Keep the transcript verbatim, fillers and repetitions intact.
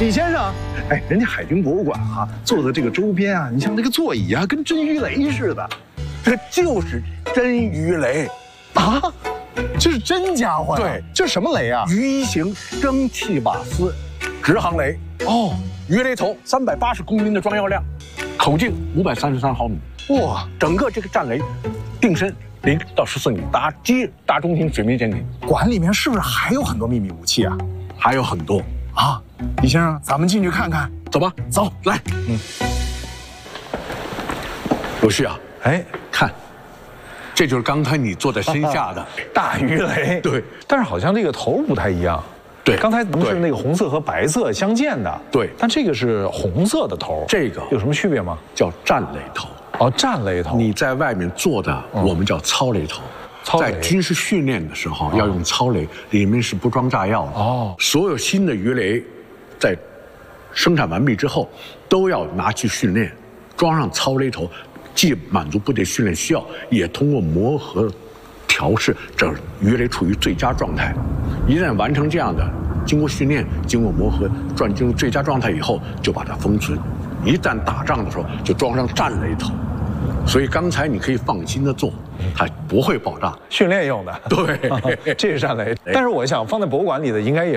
李先生，哎，人家海军博物馆啊做的这个周边啊，你像这个座椅啊，跟真鱼雷似的。 这就是真鱼雷啊，这是真家伙呀！ 对， 这是什么雷啊？ 鱼一型蒸汽瓦斯直航雷。 哦， 鱼雷头三百八十公斤的装药量，口径五百三十三毫米。 哇， 整个这个战雷定深零到十四米，打击大中型水面舰艇。 馆里面是不是还有很多秘密武器啊？ 还有很多啊，李先生，咱们进去看看。 走吧， 走， 来。嗯，有序啊。 哎， 看，这就是刚才你坐在身下的大鱼雷。 对， 但是好像这个头不太一样。 对， 刚才咱们是那个红色和白色相间的。 对， 但这个是红色的头。 这个有什么区别吗？ 叫战雷头。 哦，战雷头。 你在外面做的，我们叫操雷头。在军事训练的时候要用操雷，里面是不装炸药的。哦，所有新的鱼雷，在生产完毕之后，都要拿去训练，装上操雷头。既满足部队训练需要，也通过磨合、调试，这鱼雷处于最佳状态。一旦完成这样的，经过训练、经过磨合，转进入最佳状态以后，就把它封存。一旦打仗的时候，就装上战雷头。所以刚才你可以放心的做，它不会爆炸。 训练用的。 对， 这是战雷。但是我想放在博物馆里的应该也。